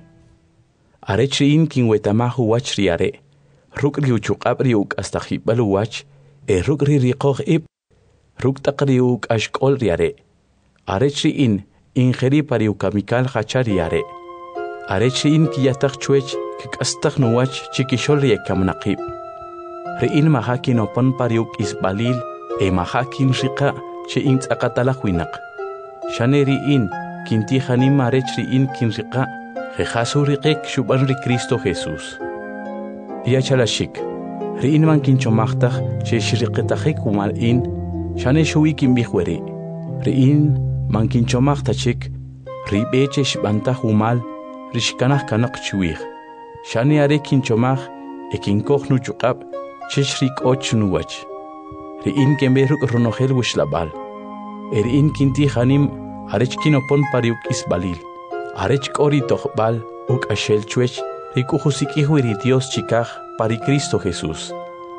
Arech ri'in kinwetamaj uwach ri are ruk' ri uchuq'ab' ri uk'astajib'al uwach ruk' ri riqoj ib' ruk' taq ri uk'axk'ol ri are. Arech ri'in injeri pari ukamikal jacha ri are. Arech ri'in kiyajtaj chwech kik'astaj nuwach chikixol ri ekamnaqib'. Ri'in maja kinopon pari uk'isb'alil maja kinriqa' che intz'aqatalaj winaq. Xane ri'in kintijanim arech ri'in kinriqa' jejas uriqik xub'an ri Cristo Jesús. Yachalashik ri'in man kinchomajtaj che xriqitajik umal'in xane xuwi kinb'ij weri'. Ri'in man kinchomajtajchik rib'e che xb'antaj umal ri xkanaj kanaq chiwij. Xane are kinchomaj kinkoj nuchuq'ab' chech ri k'och nuwach. Ri'in kenb'ej ruk' ronojel wixlab'al. Ri'in kintijanim arech kinopon pari uk'isb'alil. Arech k'o ri tojb'al uk'axel chwech ri k'ujusik'ij wi ri Dios chikaj pari Cristo Jesús.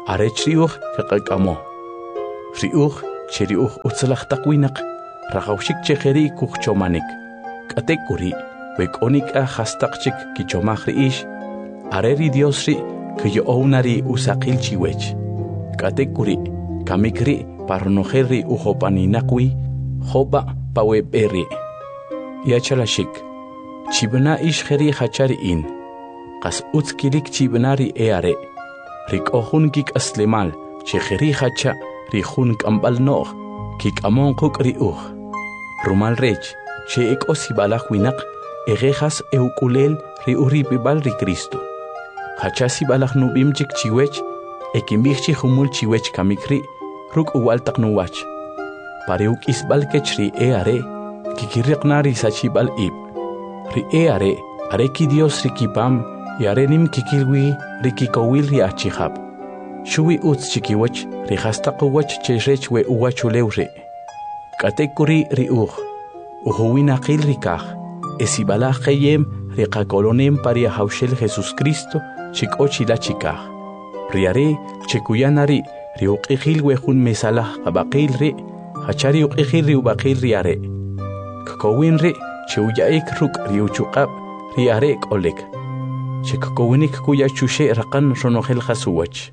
arech riuj kaqamo. Riuj cheriuj utzalaqtaqwinaq raqawshik chejeri kuqchomanik. Katekuri wek'onika hastaqchik kichomaj riish areri Dios ri kuyo ownari usaqil chiwech. Katekuri kamikri parnojeri ujopaninaqwi jopa paweberi. Yachalashik chibna ishjeri hachari in qas utzkilik chibnari eare rik'ojun kik aslemal chejeri hacha rijun k'amb'alno'j kik'amon quk' ri'uj rumal rech che ek'osi balaj winaq ejejas euk'ulel ri'uj rib'ib'al ri Cristo hachasi balaj nub'im chik chiwech ekimb'ij chi jumul chiwech kamikri ruk' uwaltaq nuwach pare uk'isb'al kech ri eare kikiriqna ri sachib'al ib' ri eare are ki Dios rikipam y are nim kikilwi rikikowil ri achijab shuwi utz chikiwach ri hastaqwach cherech we uwachulew ri katekuri ri uhuwinaqil rikaj esibalaj qeyem ri qakolonem paria hawshel Jesus Cristo chik'ochila chikaj ri are chekuyanari ri uq'ijil we jun mesalaj qabaqil ri hachari uq'ijil ri ubaqil ri are kakowin ri cheuyaik ruk' ri uchuqab ri are k'olek chekakowinik kuya chushe raqan ronojel jasuwach.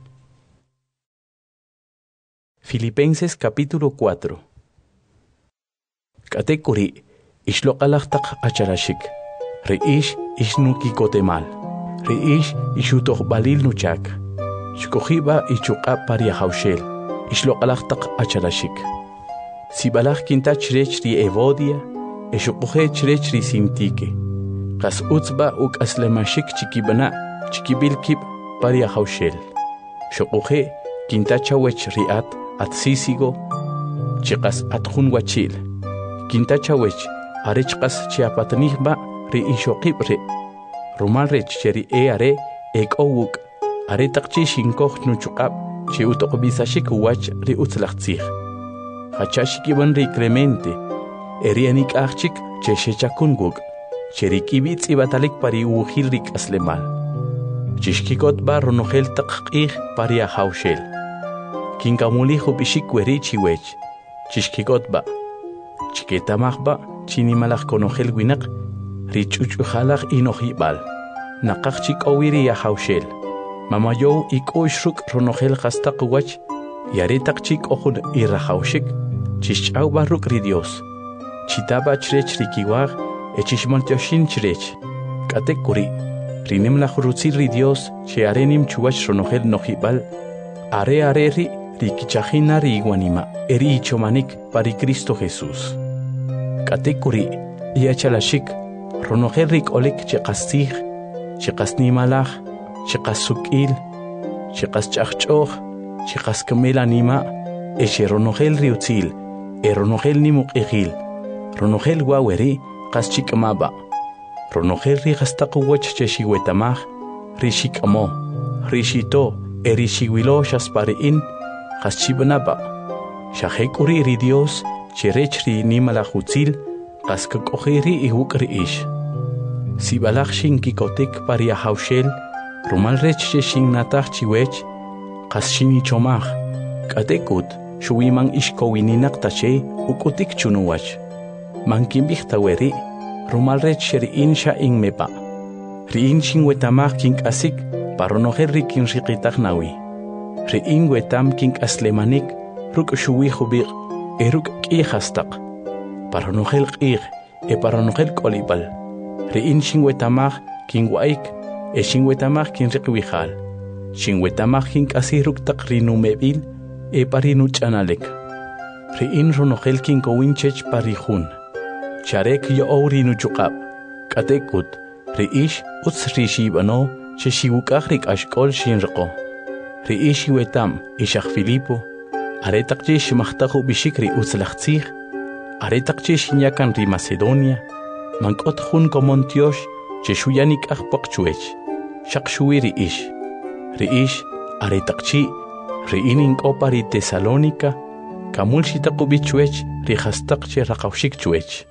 Filipenses capítulo 4. Katekuri ishloqalaqtaq acharashik riish ishnuki kotemal riish ishutoq balil nuchak shkojiba ichuqab paria hawshel ishloqalaqtaq acharashik sibalaj kinta chirech ri Evodia eshuquje chirech ri Sintike qas utzba uk aslemashik chikibana chikibilkib paria hawshel shuquje kinta chawech riat atsisigo chiqas atjun wachil kinta chawech arechqas chiapatnihba ri ishoqib ri rumal rech cheri eare ekowuk are taqchi shinkoj nuchuqab chi utoqbisashik wach ri utzlaqtzij hachashikiban ri Clemente erianik achik cheshechakunguk cheri kibitz ibatalik pari ujil rik aslemal chishkikot ba ronojel taqqij paria hawshel kinkamuli hubishik weri chiwech chishkikot ba chiketamajba chinimalaj konojel winaq ri chuchujalaj inojibal naqaj chik'owiri ya hawshel mamayow ik'ush ruk' ronojel qastaq wach yaretaq chik'ojun irajawshik chishch'awba ruk' ri Dios chitaba chirech rikiwaj echishmaltyoshin chirech katekuri rinemlaj rutzil ri Dios che arenim chuwach ronojel nojibal are ri rikichajina ri iwanima eri ichomanik pari Cristo Jesús katekuri yachalashik ronojel rik'olik chiqastij chiqasnimalaj chiqasuk'il chiqasch'ajch'oj chiqaskamel anima eche ronojel riutzil ronojel nimuq'ijil ronojel waweri qas chik'amaba ronojel ri qastaqwach chexiwetamaj ri xik'amo ri xito eri xiwilo xaspari'in qas chib'anaba xajek'uri ri Dios cherech ri nimalajutzil qas kak'oji ri iwuk' ri'ix sibalaj xinkikotik paria hawshel rumal rech xexinnataj chiwech qas xinichomaj k'atekut xuwiman ixkowininaq tache uk'utik chunuwach mankinb'ij taweri rumal rech xeri'in xa inmepa ri'in xinwetamaj kink'asik paronojel ri kinriqitaj nawi ri'in wetam kink'aslemanik ruk' xuwij ubiq' ruk' k'ij hastaq paronojel q'ij paronojel k'olib'al ri'in xinwetamaj kinwa'ik xinwetamaj kinriqwijal xinwetamaj kink'asij ruk' taq rinumeb'il parinuch'analek ri'in ronojel kinkowin chech parijun charek yo'ow rinuchuqab k'atekut ri'ix utz ri xib'ano che xiwuk'aj ri k'axk'ol xinriqo ri'ix iwetam ixaj Filipo are taqchi ximajtaj ub'ixik ri utzlajtzij are taqchi xinyakan ri Macedonia mank'ot jun komontiox che xuyanik'aj paqchuech xaq xuwi ri'ix are taqchi ri'in ink'opa ri Tesalónica kamul xitaq ub'ij chuech ri jastaq che raqawxik chuech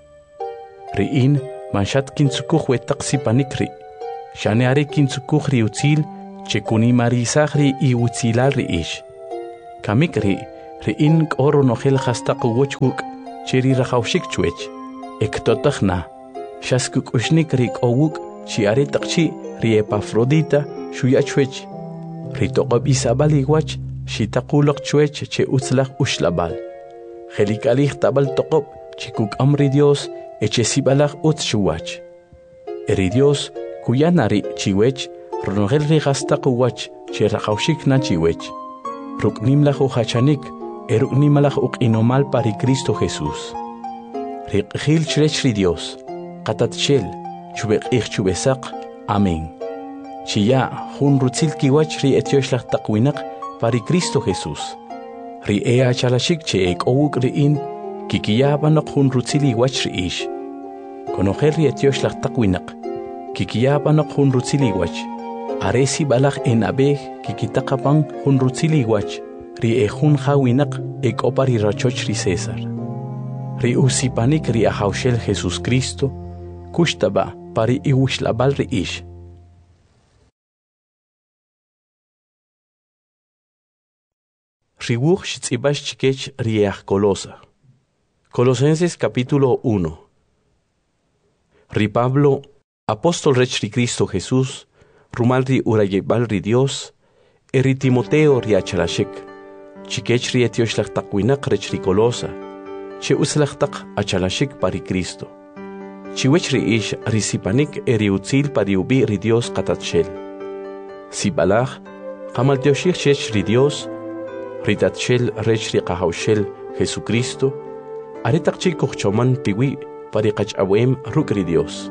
ri'in manxat kintzukuj wetaq sipanik ri xane are kintzukuj ri utzil chekuni marisagri i utzilal ri ish. Kamikri ri in k'oro nojel hastaq wochkuk chiri rajawshik chwech. Ektotagna shaskuk ushnik ri k'owuk chi aretaqchi ri Epafrodita shuya chwech. Ri toqob isabal iwach shitaqulaq chwech che utzlaq ushlabal. Jelikalih tabal toqob chikuk amri Dios eche sibalaq utz shuwach. Eri Dios kuyanari chiwech ronogel ri hastaq wach che rajawshik na chiwech. Ruknimlaq uhachanik eruknimalaq uqinomal pari Cristo Jesús. Riqhil chrech ri Dios qatatchel chubeq'ij chubesaq. Amén. Chiya jun rutzil kiwach ri etioxlaq taqwinaq pari Cristo Jesús. Ri ea chalashik che ek'owuk ri in kikiyabanaq jun rutzil iwach ri ish. Konojel ri etioxlaq taqwinaq kikiyabanaq jun rutzil iwach. Aresi balaq enabej kikitaqapan jun rutzil iwach ri jun jawinaq ek'opa ri rachoch ri César. Ri usipanik ri ajawxel Jesús Cristo kushtaba pari iwishlabal ri ish. Riwuj xitzibash chikech riach Colosa. Colosenses capítulo 1. Ri Pablo, apóstol rech ri Cristo Jesús, rumal ri urayebal ri Dios, eri Timoteo ri achalashik, chikech ri etioxlaq taqwinaq rech ri Colosa, che uslaq taq achalashik pari Cristo. Chiwech ri ish risipanik eri utzil pari ubi ri Dios qatatshel. Sibalaj, qamal tioshik chech ri Dios, ritatshel rech ri qahawshel Jesucristo, aretaqchi kuchchoman piwi pari qach'awem ruk' ri Dios.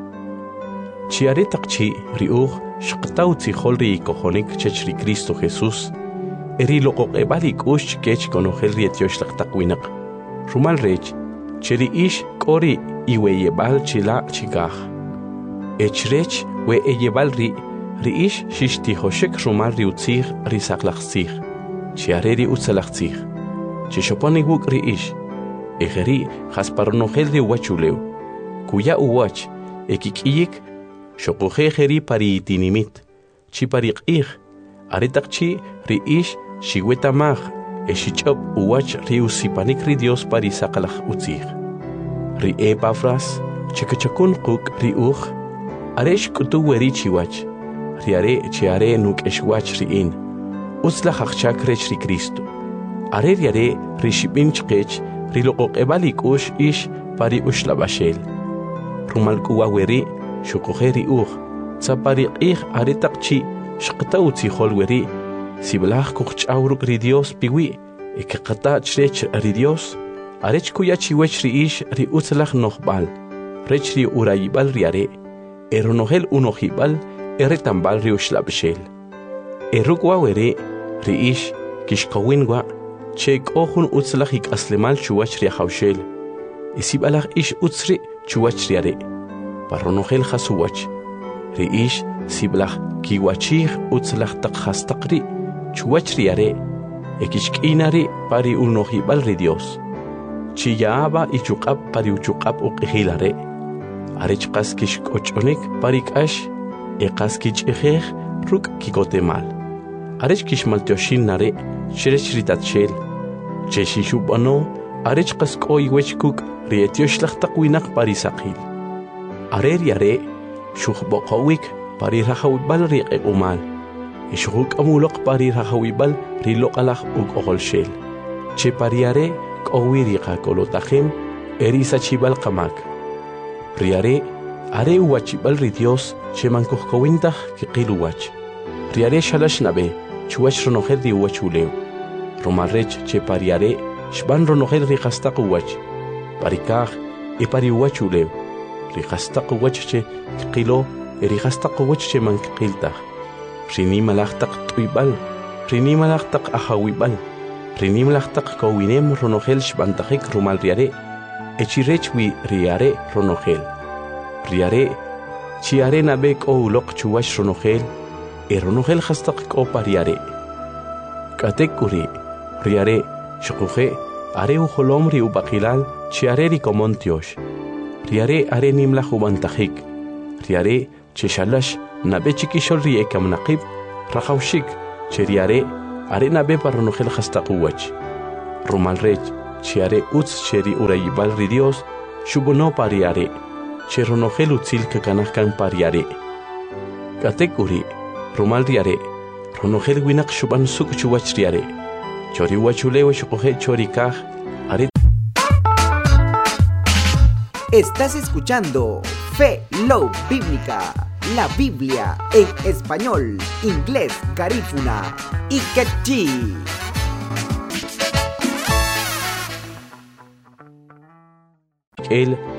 Chi aretaqchi riuj shqtaw tzijol ri kojonik chech ri Cristo Jesús, eri loqoq'ebal ik'ux chikech konojel ri etioxlaq taqwinaq. Rumal rech, cheri ish k'ori iweyebal chila chikaj. Echrech we eyebal ri ish xixtijoshek rumal ri utzij ri saqlaqtzij. Chiareri utzalaqtzij. Chishopani wuk ri ish. Ejeri jasparonojel ri uwachuleu. Kuya uwach ekik'iyik shoqoje jeri pari itinimit. Chi pariq'ij. Aretaqchi ri ish xiwetamaj. Exich'ob uwach ri usipanik ri Dios pari saqlaq utzij. Ri Epafras chikachakun quk ri uj. Are xk'utu weri chiwach. Riare chiare nuk'exwach ri in. Utzla haqchak rech ri Cristo. Are riare ri shibin chqech ri loqoq'ebal ik'ux ish pari ushlabashel. Rumal k'uwa weri shuqoje ri uj. Tza pariq'ij aretaqchi shqta utzijol weri. Siblaj kuqch'aw ruk' ri Dios piwi ekeqatach rech ri Dios. Arech kuya chiwech ri ish ri utzlaj nojbal. Rech ri urayibal riare. Eronojel unojibal eretambal ri ushlabashel. Erukwa weri ri ish kishqawinwa che k'ojun utzlaj ik'aslemal chuwach ri ajawshel. Isibalaj ish utzri chuwach riare. Parronojel jasuwach. Ri ish siblaj kiwachij utzlaj taq hastaqri chuwach riare. Ekishk'inari pari unojibal ri Dios. Chiyaaba ichuqab pari uchuqab uq'ijilare. Arech qas kishk'och'onik pari k'ax eqas kich'ijej ruk' kikotemal. Arech kishmaltioshin nare, cherech ritatshel. Cheshishubano, arech qasko iwechkuk ri etioxlaq taqwinaq pari saqil. Are riare, shuqboqawik pari rajawibal ri q'equmal. Ishuk amuloq pari rajawibal ri loqalaq uq'oqolshel. Che pariare q'owiri qakolotajem eri sachibal qamak. Riare, are uwachibal ri Dios che mankujkowintaj kiqiluwach. Riare shalash nabe, chuwach ronojel ri uwachuleu. Romarrech che pariare, shban ronojel ri hastaq uwach. Parikaj e pari uwachuleu. Ri hastaq uwach che kiqilo, eri hastaq uwach che mankikiltaj. Rini malajtaq tuibal, rini malajtaq ajawibal, rini malajtaq kowinem ronojel shbantajik rumal riare. Echirech wi riare ronojel. Riare, chiare nabe k'owuloq chuwach ronojel. Eronojel hastaq k'opariare. Katekuri, riare, shukuje, are ujolom ri ubaqilal, chiare ri komontiosh. Riare are nimla jubantajik. Riare, cheshalash, nabe chikishol ri ekamnaqib, Rajaushik, cheriare, arena bepa ronogel hastakuwach. Rumal rech, chiare utz cheri urayibal ridios, shubuno pariare, cheronogel utzil kakanakan pariare. Katekuri, rumal riare, ronogel winak shuban suk chuwach riare, chori wachulewe shukohe chori kaj, are.
Estás escuchando Fe Love Bíblica, la Biblia en español, inglés, garífuna y quechí.
El